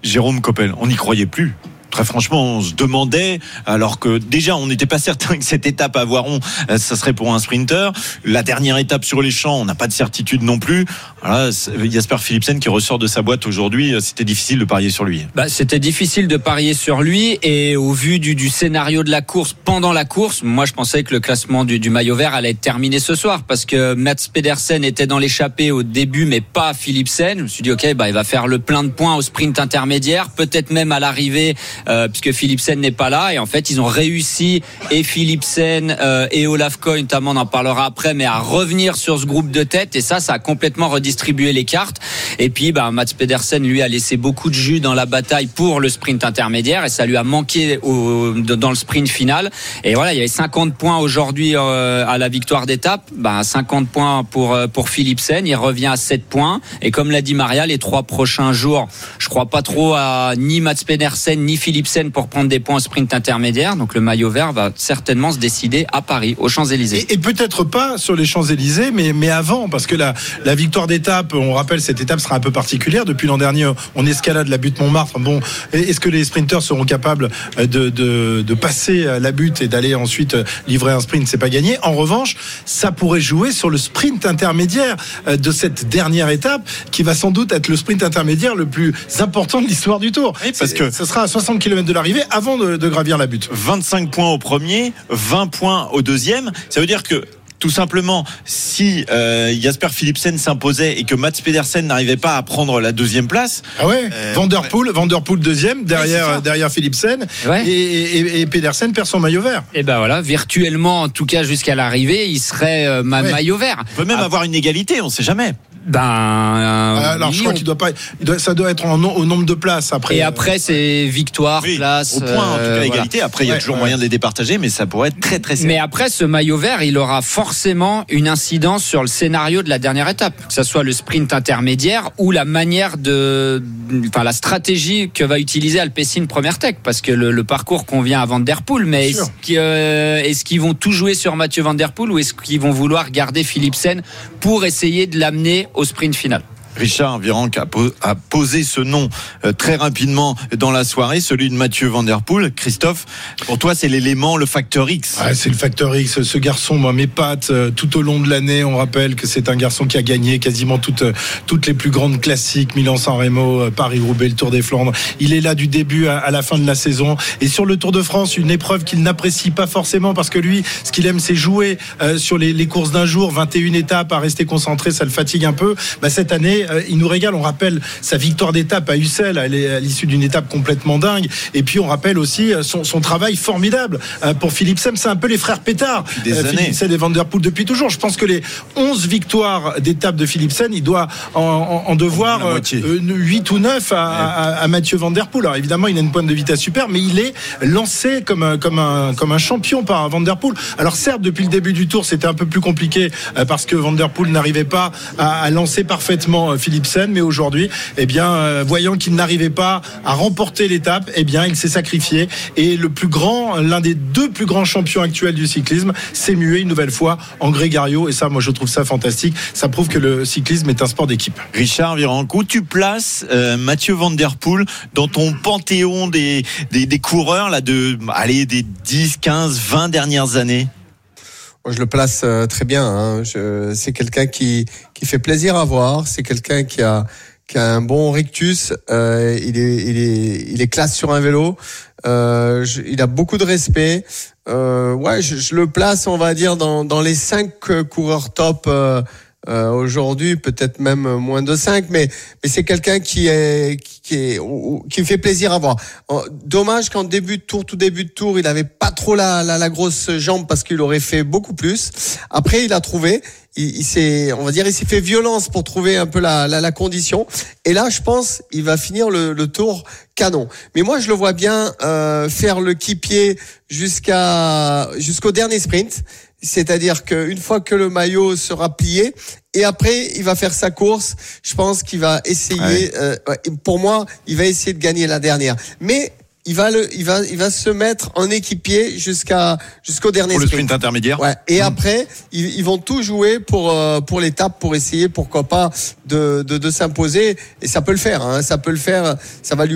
Jérôme Coppel, on n'y croyait plus. Très franchement, on se demandait, alors que déjà on n'était pas certain que cette étape à Voiron, ça serait pour un sprinter. La dernière étape sur les champs, on n'a pas de certitude non plus. Voilà, Jasper Philipsen qui ressort de sa boîte aujourd'hui, c'était difficile de parier sur lui. C'était difficile de parier sur lui, et au vu du scénario de la course, pendant la course, moi je pensais que le classement du maillot vert allait être terminé ce soir, parce que Mats Pedersen était dans l'échappée au début, mais pas Philipsen. Je me suis dit il va faire le plein de points au sprint intermédiaire, peut-être même à l'arrivée, puisque Philipsen n'est pas là, et en fait ils ont réussi, et Philipsen et Olaf Koy notamment, on en parlera après, mais à revenir sur ce groupe de tête, et ça a complètement redistribué les cartes. Et puis Mats Pedersen lui a laissé beaucoup de jus dans la bataille pour le sprint intermédiaire, et ça lui a manqué dans le sprint final. Et voilà, il y avait 50 points aujourd'hui à la victoire d'étape, 50 points pour Philipsen, il revient à 7 points, et comme l'a dit Maria, les 3 prochains jours, je crois pas trop à ni Mats Pedersen ni Philipsen pour prendre des points au sprint intermédiaire. Donc le maillot vert va certainement se décider à Paris, aux Champs-Élysées. Et peut-être pas sur les Champs-Élysées, mais avant, parce que la victoire d'étape, on rappelle, cette étape sera un peu particulière. Depuis l'an dernier, on escalade la butte Montmartre. Bon, est-ce que les sprinteurs seront capables de passer la butte et d'aller ensuite livrer un sprint? C'est pas gagné. En revanche, ça pourrait jouer sur le sprint intermédiaire de cette dernière étape, qui va sans doute être le sprint intermédiaire le plus important de l'histoire du Tour. Oui, parce que ce sera à 60 km de l'arrivée avant de gravir la butte. 25 points au premier, 20 points au deuxième. Ça veut dire que tout simplement, si Jasper Philipsen s'imposait et que Mats Pedersen n'arrivait pas à prendre la deuxième place, Van der Poel deuxième derrière Philipsen, et Pedersen perd son maillot vert. Et voilà, virtuellement, en tout cas jusqu'à l'arrivée, il serait maillot vert. On peut même avoir une égalité, on ne sait jamais. Alors je crois qu'il doit pas, ça doit être au nombre de places après. Et après c'est victoire, place, au point, en tout cas égalité. Après il y a toujours moyen de les départager, mais ça pourrait être très très serré. Mais après ce maillot vert, il aura forcément une incidence sur le scénario de la dernière étape, que ça soit le sprint intermédiaire ou la manière la stratégie que va utiliser Alpecin Première Tech, parce que le parcours convient à Van der Poel, mais est-ce qu'ils vont tout jouer sur Mathieu Van der Poel, ou est-ce qu'ils vont vouloir garder Philipsen pour essayer de l'amener au sprint final? Richard Virenque a posé ce nom très rapidement dans la soirée, celui de Mathieu Van der Poel. Christophe, pour toi, c'est l'élément, le facteur X. C'est le facteur X. Ce garçon, moi, m'épate tout au long de l'année. On rappelle que c'est un garçon qui a gagné quasiment toutes les plus grandes classiques, Milan-San Remo, Paris-Roubaix, le Tour des Flandres. Il est là du début à la fin de la saison. Et sur le Tour de France, une épreuve qu'il n'apprécie pas forcément, parce que lui, ce qu'il aime, c'est jouer sur les courses d'un jour, 21 étapes, à rester concentré, ça le fatigue un peu. Cette année, il nous régale. On rappelle sa victoire d'étape à Ussel à l'issue d'une étape complètement dingue, et puis on rappelle aussi son travail formidable pour Philipsen. C'est un peu les frères Pétard, Philipsen et Van der Poel depuis toujours. Je pense que les 11 victoires d'étape de Philipsen, il doit en devoir 8 ou 9 à Mathieu Van der Poel. Alors évidemment il a une pointe de vitesse super, mais il est lancé comme un champion par Van der Poel. Alors certes, depuis le début du Tour c'était un peu plus compliqué, parce que Van der Poel n'arrivait pas à lancer parfaitement Philipsen, mais aujourd'hui, voyant qu'il n'arrivait pas à remporter l'étape, il s'est sacrifié, et l'un des 2 plus grands champions actuels du cyclisme s'est mué une nouvelle fois en Grégario, et ça, moi, je trouve ça fantastique. Ça prouve que le cyclisme est un sport d'équipe. Richard Virenque, où tu places Mathieu Van der Poel dans ton panthéon des coureurs des 10, 15, 20 dernières années? Je le place très bien. C'est quelqu'un qui fait plaisir à voir. C'est quelqu'un qui a un bon rictus. Il est classe sur un vélo. Il a beaucoup de respect. Je le place, on va dire, dans les 5 coureurs top. Aujourd'hui, peut-être même moins de 5, mais c'est quelqu'un qui fait plaisir à voir. Dommage qu'en tout début de tour, il avait pas trop la grosse jambe, parce qu'il aurait fait beaucoup plus. Après, il a trouvé, il s'est fait violence pour trouver un peu la condition. Et là, je pense, il va finir le tour canon. Mais moi, je le vois bien faire le qui-pied jusqu'au dernier sprint. C'est-à-dire qu'une fois que le maillot sera plié, et après il va faire sa course, je pense qu'il va essayer, pour moi, il va essayer de gagner la dernière. Mais il va se mettre en équipier jusqu'au dernier pour le sprint intermédiaire. Et après, ils vont tout jouer pour l'étape, pour essayer, pourquoi pas, de s'imposer. Et ça peut le faire, ça peut le faire. Ça va lui